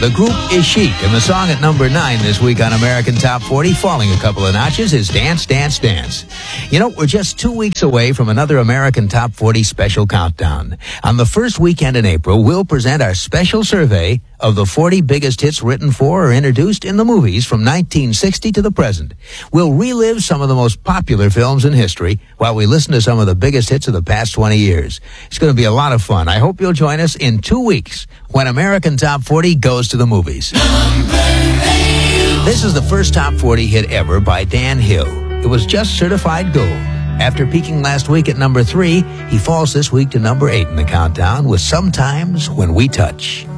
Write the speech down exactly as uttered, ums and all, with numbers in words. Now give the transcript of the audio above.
The group is Chic, and the song at number nine this week on American Top forty, falling a couple of notches, is Dance, Dance, Dance. You know, we're just two weeks away from another American Top forty special countdown. On the first weekend in April, we'll present our special survey of the forty biggest hits written for or introduced in the movies from nineteen sixty to the present. We'll relive some of the most popular films in history while we listen to some of the biggest hits of the past twenty years. It's going to be a lot of fun. I hope you'll join us in two weeks when American Top forty goes to the movies. This is the first Top forty hit ever by Dan Hill. It was just certified gold. After peaking last week at number three, he falls this week to number eight in the countdown with Sometimes When We Touch.